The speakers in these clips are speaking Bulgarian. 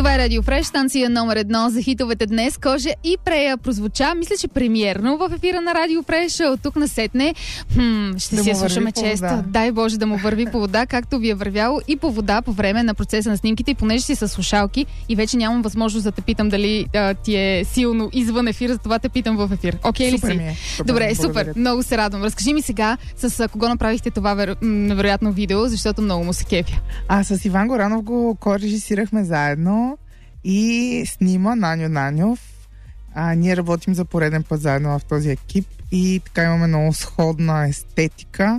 Това е Радио Фреш, станция номер 1 за хитовете днес. Кожа и Прея прозвуча, мисля, че премиерно в ефира на Радио Фреш. От тук насетне ще си я слушаме често. Дай Боже да му върви по вода, както ви е вървяло и по вода по време на процеса на снимките. И понеже си с слушалки и вече нямам възможност да те питам дали ти е силно извън ефир, за това те питам в ефир. Окей ли си? Добре, супер. Много се радвам. Разкажи ми сега с кого направихте това невероятно видео, защото много му се кефя. С Иван Горанов го режисирахме заедно и снима Наньо Наньов. Ние работим за пореден път заедно в този екип и така имаме много сходна естетика.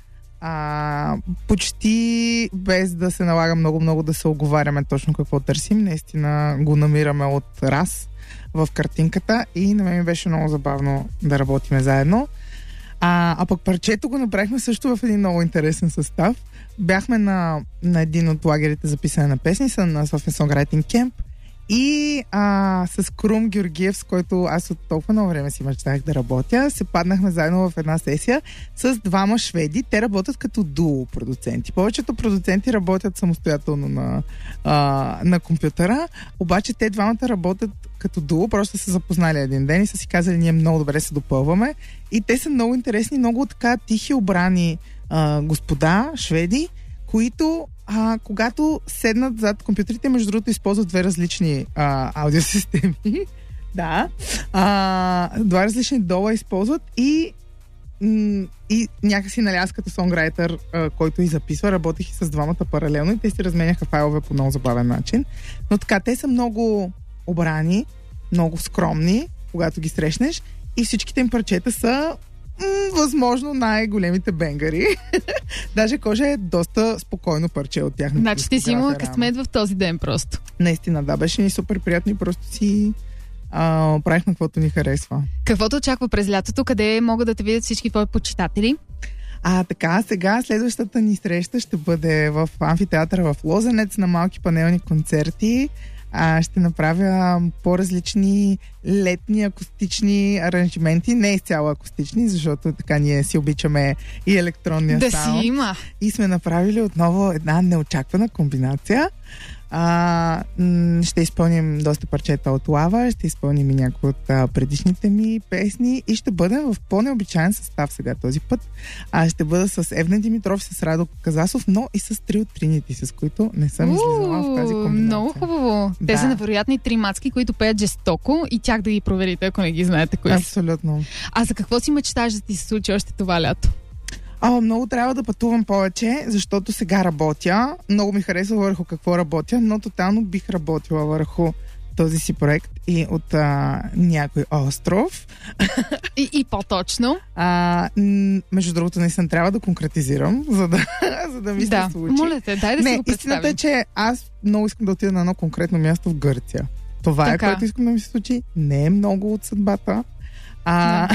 Почти без да се налага много да се оговаряме точно какво търсим. Наистина го намираме от раз в картинката и на мен ми беше много забавно да работим заедно. Пък парчето го направихме също в един много интересен състав. Бяхме на един от лагерите за писане на песни, на София Songwriting Camp и с Крум Георгиев, с който аз от толкова много време си мечтах да работя, се паднахме заедно в една сесия с двама шведи. Те работят като дуо продуценти. Повечето продуценти работят самостоятелно на компютъра, обаче те двамата работят като дуо, просто са запознали един ден и са си казали, ние много добре се допълваме. И те са много интересни, много така тихи, обрани господа, шведи, които когато седнат зад компютрите, между другото използват две различни аудиосистеми. Да. Два различни дола използват и някакси, нали, аз като сонграйтер, който и записва, работех и с двамата паралелно и те си разменяха файлове по много забавен начин. Но така, те са много обрани, много скромни, когато ги срещнеш и всичките им парчета са възможно най-големите бенгари. Даже Кожа е доста спокойно парче от тях. Значи ти си имала късмет в този ден просто. Наистина, да. Беше ни супер приятно и просто си правихме каквото ни харесва. Каквото очаква през лятото? Къде могат да те видят всички твои почитатели? Така, сега следващата ни среща ще бъде в амфитеатъра в Лозенец на малки панелни концерти. Ще направя по-различни летни акустични аранжименти, не изцяло акустични, защото така ние си обичаме и електронния саунд. Да си има. И сме направили отново една неочаквана комбинация. Ще изпълним доста парчета от Лава, ще изпълним и някои от предишните ми песни и ще бъдем в по-необичайен състав сега този път. Ще бъда с Евген Димитров, с Радо Казасов, но и с три от Тринити, с които не съм излизала в тази комбинация. Много хубаво. Да. Те са невероятни три мацки, които пеят жестоко и тях да ги проверите, ако не ги знаете кои. Абсолютно. За какво си мечташ да ти се случи още това лято? Много трябва да пътувам повече, защото сега работя. Много ми харесва върху какво работя, но тотално бих работила върху този си проект и от някой остров. И по-точно? Между другото, наистина трябва да конкретизирам, за да ми се случи. Моля те, дай да си го представим. Истината е, че аз много искам да отида на едно конкретно място в Гърция. Това е, което искам да ми се случи. Не е много от съдбата.